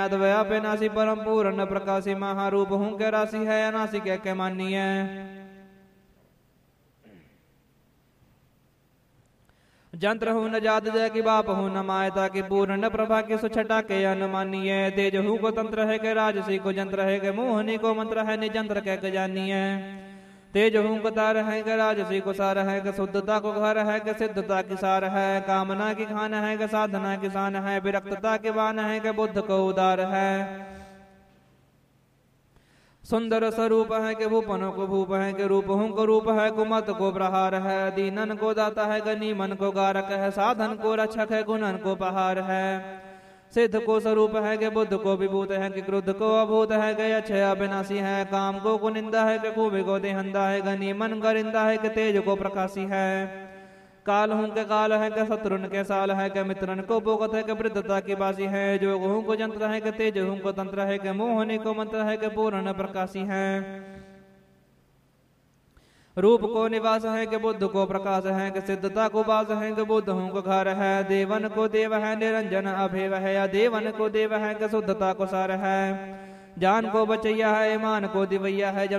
व्यापिनासी परम पूर्ण प्रकाशी महारूप हूँ के राशि है अनासी के मानी है। जंत्र हूँ न जात जय की बाप हूँ न मायता की पूर्ण प्रभा की सुछटा के अनुमानी है। तेज हूँ को तंत्र है के राजसी को जंत्र है के मोहनी को मंत्र है निजंत्र के जानी है। तेज हूँ को तार है के राजसी को सार है के शुद्धता को घर है के सिद्धता की सार है। कामना की खान है के साधना की शान है। विरक्तता के बान है के बुद्ध को उदार है। सुंदर स्वरूप है के भूपनों को भूप है के रूप हूँ को रूप है कुमत को प्रहार है। दीनन को दाता है गनीमन को गारक है। साधन को रक्षक है गुणन को पहार है। सिद्ध को स्वरूप है के बुद्ध को विभूत है कि क्रोध को अभूत है के अक्षय अविनाशी है। काम को कुनिंदा है के खूबी को देहंदा है। गनीमन गरिंदा है के तेज को प्रकाशी है। काल हूँ के काल है के शत्रुन के साल है के मित्रन को भोगत है के वृद्धता की बासी है। जोग हूँ को जंत्र है के तेज हूँ को तंत्र है के मोहनी को मंत्र है के पूर्ण प्रकाशी है। रूप को निवास है के बुद्ध को प्रकाश है के सिद्धता को वास है के बुद्ध हूँ को घर है। देवन को देव है निरंजन अभेव है। या देवन को देव है के शुद्धता को सार है। जान को बचैया है ईमान को दिवैया है। जब